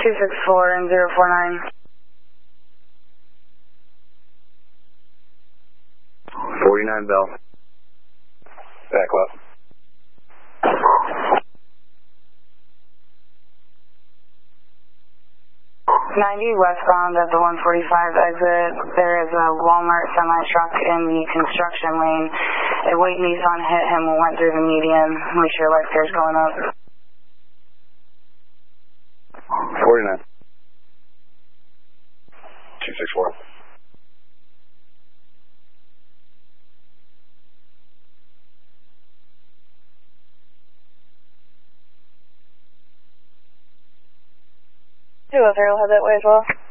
264 and 049. 49 Bell. Back left. 90 westbound at the 145 exit. There is a Walmart semi-truck in the construction lane. A white Nissan hit him and went through the median. Make sure light gear's going up. 49. 264. Two of will head that way as well.